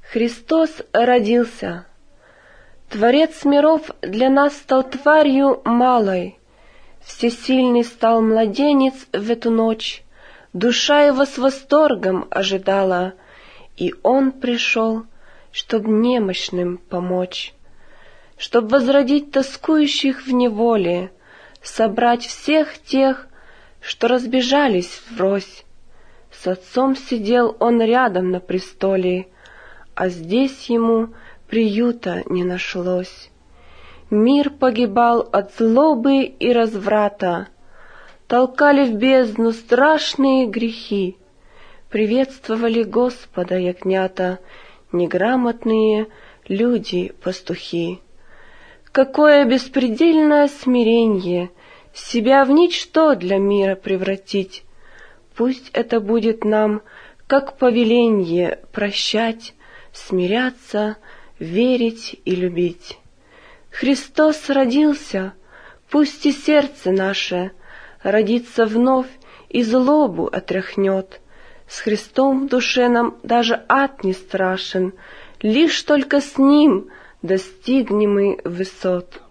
Христос родился. Творец миров для нас стал тварью малой. Всесильный стал младенец в эту ночь. Душа его с восторгом ожидала, и он пришел, чтоб немощным помочь, чтоб возродить тоскующих в неволе, собрать всех тех, что разбежались врозь. С отцом сидел он рядом на престоле, а здесь ему приюта не нашлось. Мир погибал от злобы и разврата, толкали в бездну страшные грехи, приветствовали Господа ягнята, неграмотные люди-пастухи. Какое беспредельное смиренье себя в ничто для мира превратить! Пусть это будет нам, как повеленье, прощать, смиряться, верить и любить. Христос родился, пусть и сердце наше родится вновь и злобу отряхнет. С Христом в душе нам даже ад не страшен, лишь только с Ним достигнем мы высот.